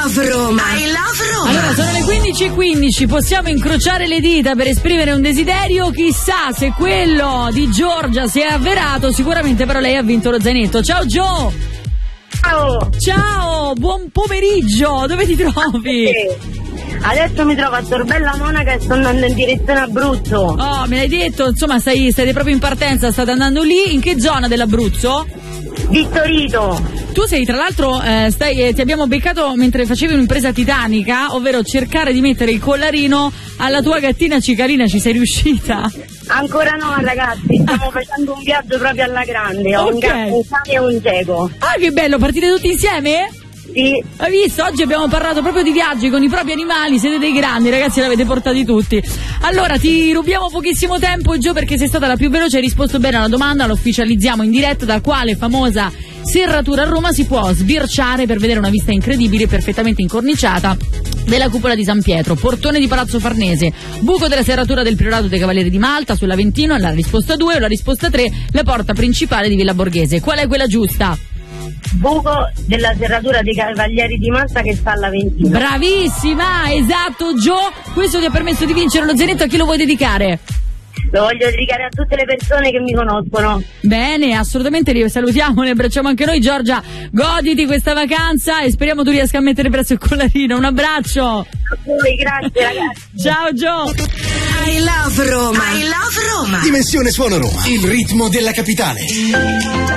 love Roma. I love Roma. Allora, sono le 15:15, possiamo incrociare le dita per esprimere un desiderio. Chissà se quello di Giorgia si è avverato. Sicuramente però lei ha vinto lo zainetto. Ciao Gio. Ciao, buon pomeriggio. Dove ti trovi? Adesso mi trovo a Torbella Monaca e sto andando in direzione Abruzzo. Oh, me l'hai detto, insomma state proprio in partenza, state andando lì. In che zona dell'Abruzzo? Vittorito. Tu sei tra l'altro, ti abbiamo beccato mentre facevi un'impresa titanica, ovvero cercare di mettere il collarino alla tua gattina Cicalina. Ci sei riuscita? Ancora no, ragazzi, stiamo facendo un viaggio proprio alla grande. Ho un cane e un cieco. Ah, che bello, partite tutti insieme? Sì. Hai visto? Oggi abbiamo parlato proprio di viaggi con i propri animali, siete dei grandi, ragazzi, l'avete portati tutti. Allora, ti rubiamo pochissimo tempo, Gio, perché sei stata la più veloce, hai risposto bene alla domanda, lo ufficializziamo in diretta. Da quale famosa serratura a Roma si può sbirciare per vedere una vista incredibile, perfettamente incorniciata della cupola di San Pietro, portone di Palazzo Farnese, buco della serratura del Priorato dei Cavalieri di Malta, sull'Aventino? La risposta 2 o la risposta 3, la porta principale di Villa Borghese. Qual è quella giusta? Buco della serratura dei Cavalieri di Malta che sta all'Aventino. Bravissima, esatto Gio, questo ti ha permesso di vincere lo zainetto. A chi lo vuoi dedicare? Lo voglio dedicare a tutte le persone che mi conoscono. Bene, assolutamente, li salutiamo, ne abbracciamo anche noi. Giorgia, goditi questa vacanza e speriamo tu riesca a mettere presto il collarino. Un abbraccio. A voi, grazie ragazzi. Ciao Gio. I love Roma. I love Roma. Dimensione Suono Roma, il ritmo della capitale.